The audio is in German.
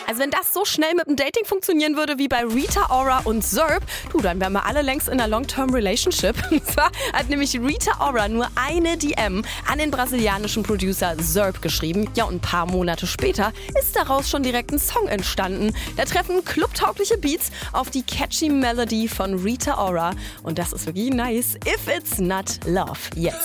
Also wenn das so schnell mit dem Dating funktionieren würde wie bei Rita Ora und Zerb, dann wären wir alle längst in einer Long-Term-Relationship. Und zwar hat nämlich Rita Ora nur eine DM an den brasilianischen Producer Zerb geschrieben. Ja, und ein paar Monate später ist daraus schon direkt ein Song entstanden. Da treffen clubtaugliche Beats auf die catchy Melody von Rita Ora. Und das ist wirklich nice. If It's Not Love. Jetzt.